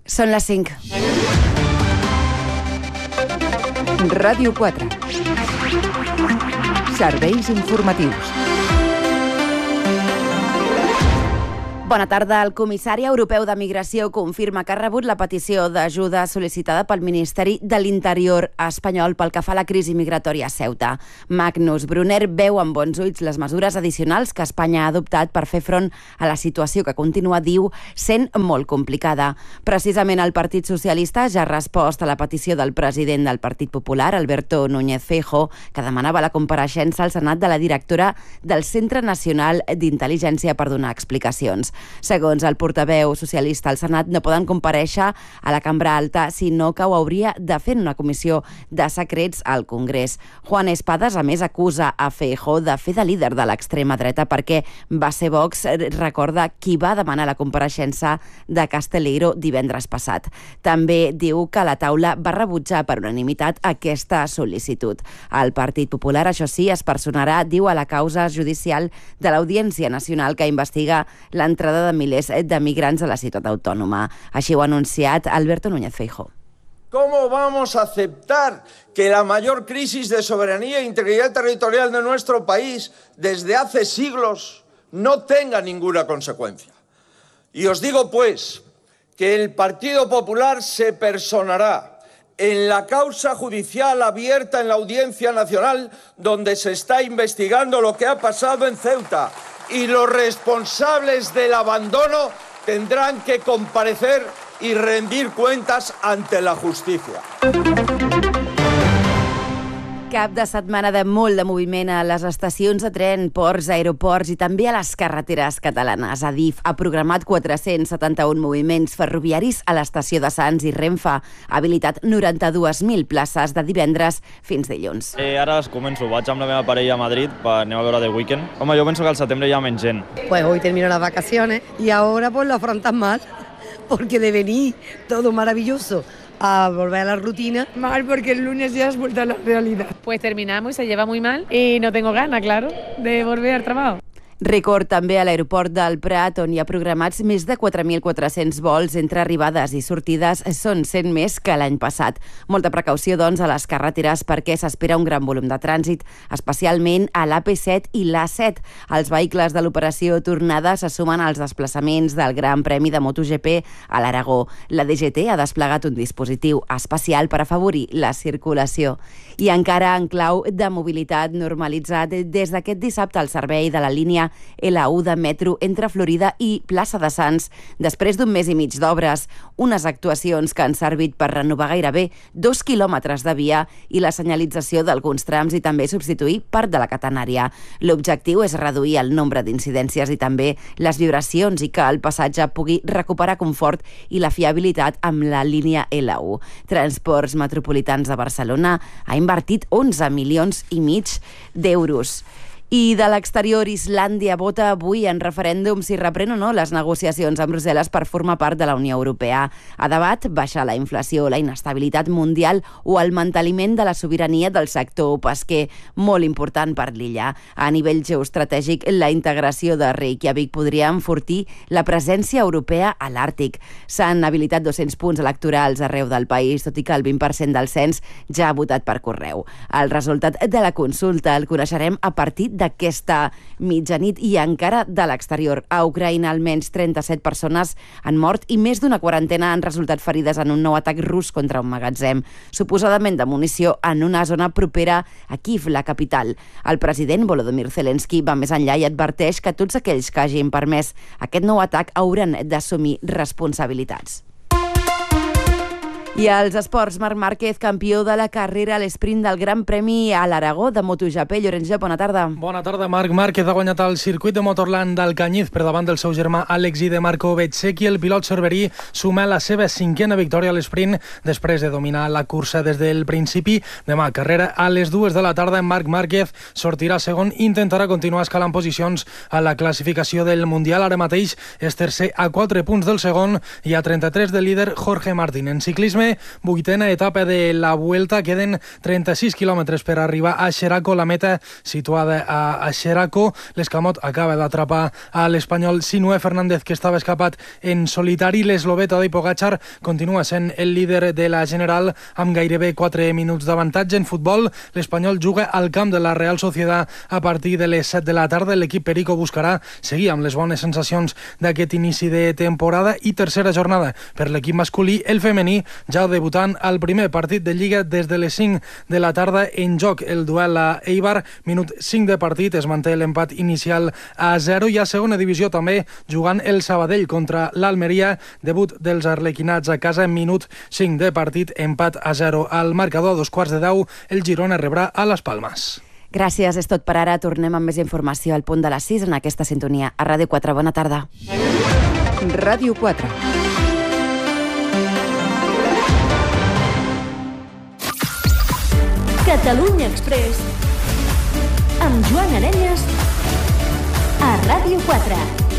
Són les 5. Ràdio 4. Serveis informatius. Bona tarda. El comissari europeu de Migració confirma que ha rebut la petició d'ajuda sol·licitada pel Ministeri de l'Interior espanyol pel que fa a la crisi migratòria a Ceuta. Magnus Brunner veu amb bons ulls les mesures addicionals que Espanya ha adoptat per fer front a la situació que continua, diu, sent molt complicada. Precisament el Partit Socialista ja ha respost a la petició del president del Partit Popular, Alberto Núñez Feijóo, que demanava la compareixença al Senat de la directora del Centre Nacional d'Intel·ligència per donar explicacions. Segons el portaveu socialista al Senat, no poden comparèixer a la Cambra Alta, sinó que ho hauria de fer en una comissió de secrets al Congrés. Juan Espadas, a més, acusa a Feijóo de fer de líder de l'extrema dreta perquè va ser Vox, recorda, qui va demanar la compareixença de Casteleiro divendres passat. També diu que la taula va rebutjar per unanimitat aquesta sol·licitud. El Partit Popular, això sí, es personarà, diu, a la causa judicial de l'Audiència Nacional que investiga l'entrada de milers de migrants a la ciutat autònoma. Així ho ha anunciat Alberto Núñez Feijóo. ¿Cómo vamos a aceptar que la mayor crisis de soberanía e integridad territorial de nuestro país desde hace siglos no tenga ninguna consecuencia? Y os digo, pues, que el Partido Popular se personará en la causa judicial abierta en la Audiencia Nacional, donde se está investigando lo que ha pasado en Ceuta, y los responsables del abandono tendrán que comparecer y rendir cuentas ante la justicia. Cap de setmana de molt de moviment a les estacions de tren, ports, aeroports i també a les carreteres catalanes. Adif ha programat 471 moviments ferroviaris a l'estació de Sants i Renfe. Ha habilitat 92.000 places de divendres fins dilluns. Ara les començo. Vaig amb la meva parella a Madrid, anem a veure The Weeknd. Home, jo penso que al setembre hi ha menys gent. Pues hoy termino las vacaciones y ahora pues lo afrontan mal, porque de venir todo maravilloso a volver a la rutina. Mal, porque el lunes ya has vuelto a la realidad. Pues terminamos y se lleva muy mal y no tengo ganas, claro, de volver al trabajo. Rècord també a l'aeroport del Prat, on hi ha programats més de 4.400 vols entre arribades i sortides. Són 100 més que l'any passat. Molta precaució, doncs, a les carreteres perquè s'espera un gran volum de trànsit, especialment a l'AP7 i l'A7. Els vehicles de l'operació Tornada se sumen als desplaçaments del Gran Premi de MotoGP a l'Aragó. La DGT ha desplegat un dispositiu especial per afavorir la circulació. I encara en clau de mobilitat normalitzat, des d'aquest dissabte el servei de la línia L1 de metro entre Florida i Plaça de Sants, després d'un mes i mig d'obres, unes actuacions que han servit per renovar gairebé 2 quilòmetres de via i la senyalització d'alguns trams i també substituir part de la catenària. L'objectiu és reduir el nombre d'incidències i també les vibracions i que el passatge pugui recuperar confort i la fiabilitat amb la línia L1. Transports Metropolitans de Barcelona ha invertit 11,5 milions d'euros. I de l'exterior, Islàndia vota avui en referèndum si reprèn o no les negociacions amb Brussel·les per formar part de la Unió Europea. A debat, baixar la inflació, la inestabilitat mundial o el manteniment de la sobirania del sector pesquer, molt important per l'illa. A nivell geoestratègic, la integració de Reykjavik podria enfortir la presència europea a l'Àrtic. S'han habilitat 200 punts electorals arreu del país, tot i que el 20% del cens ja ha votat per correu. El resultat de la consulta el coneixerem a partir d'aquesta mitjanit. I encara de l'exterior. A Ucraïna almenys 37 persones han mort i més d'una quarantena han resultat ferides en un nou atac rus contra un magatzem, suposadament de munició en una zona propera a Kíev, la capital. El president Volodymyr Zelensky va més enllà i adverteix que tots aquells que hagin permès aquest nou atac hauran d'assumir responsabilitats. I als esports, Marc Márquez, campió de la carrera a l'esprint del Gran Premi a l'Aragó de MotoGP. Llorenç Jop, bona tarda. Bona tarda. Marc Márquez ha guanyat el circuit de Motorland d'Alcanyís per davant del seu germà Àlex i de Marco Bezzecchi. El pilot cerverí suma la seva 5a victòria a l'esprint després de dominar la cursa des del principi. Demà, carrera a les 2 de la tarda. Marc Márquez sortirà segon i intentarà continuar escalant posicions a la classificació del Mundial. Ara mateix és tercer a 4 punts del segon i a 33 del líder Jorge Martín. En ciclisme, 18ª etapa de la Vuelta. Queden 36 quilòmetres per arribar a Xeraco, la meta situada a Xeraco. L'escamot acaba d'atrapar a l'espanyol Sinué Fernández, que estava escapat en solitari. L'eslovè Tadej Pogačar continua sent el líder de la general amb gairebé 4 minuts d'avantatge. En futbol, l'Espanyol juga al camp de la Real Sociedad a partir de les 7 de la tarda. L'equip Perico buscarà seguir amb les bones sensacions d'aquest inici de temporada. I tercera jornada per l'equip masculí, el femení ja debutant al primer partit de Lliga des de les 5 de la tarda. En joc el duel a Eibar, minut 5 de partit, es manté l'empat inicial a 0. I a segona divisió també jugant el Sabadell contra l'Almeria, debut dels arlequinats a casa, en minut 5 de partit, empat a 0 al marcador. A 2:15, el Girona rebrà a les Palmes. Gràcies, és tot per ara. Tornem amb més informació al punt de les 6 en aquesta sintonia. A Ràdio 4, bona tarda. Ràdio 4. Catalunya Express amb Joan Arenyes a Ràdio 4.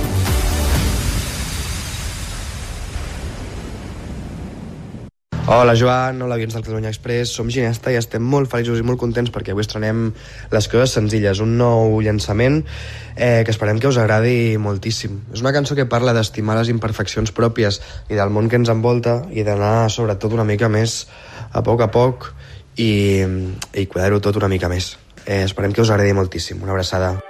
Hola Joan, hola oients del Catalunya Express, som Ginesta i estem molt feliços i molt contents perquè avui estrenem Les coses senzilles, un nou llançament que esperem que us agradi moltíssim. És una cançó que parla d'estimar les imperfeccions pròpies i del món que ens envolta i d'anar sobretot una mica més a poc i cuidar-ho tot una mica més. Esperem que us agradi moltíssim. Una abraçada.